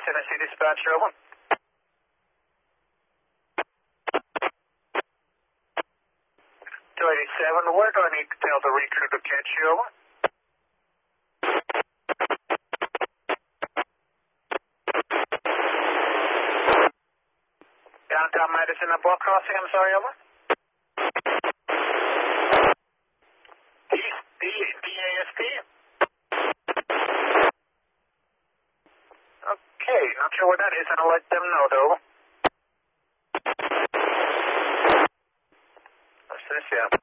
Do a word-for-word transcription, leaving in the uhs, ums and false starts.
Tennessee dispatch, over. two eighty-seven, where do I need to tell the recruit to catch you, over? Downtown Madison at Block Crossing, I'm sorry, over. D A S T? Okay, not sure what that is, and I'll let them know, though. What's this, yeah?